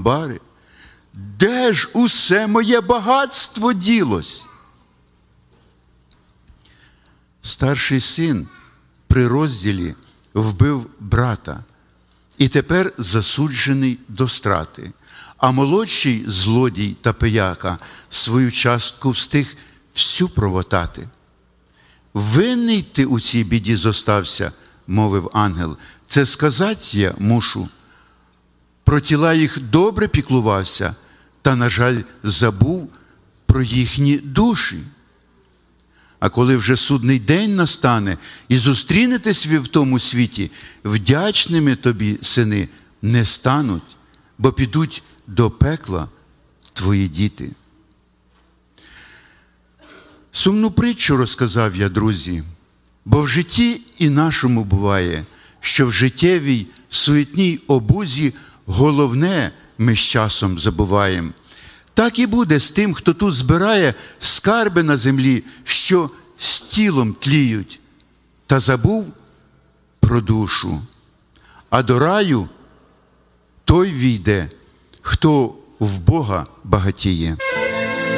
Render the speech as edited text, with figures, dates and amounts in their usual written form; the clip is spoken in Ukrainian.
амбари? Де ж усе моє багатство ділось? Старший син при розділі вбив брата і тепер засуджений до страти, а молодший злодій та пияка свою частку встиг всю провотати. Винний ти у цій біді зостався, мовив ангел, це сказать я мушу. Про тіла їх добре піклувався, та, на жаль, забув про їхні душі. А коли вже судний день настане і зустрінетесь ви в тому світі, вдячними тобі, сини, не стануть, бо підуть до пекла твої діти. Сумну притчу розказав я, друзі, бо в житті і нашому буває, що в життєвій суетній обузі головне ми з часом забуваємо. Так і буде з тим, хто тут збирає скарби на землі, що з тілом тліють, та забув про душу. А до раю той війде, хто в Бога багатіє.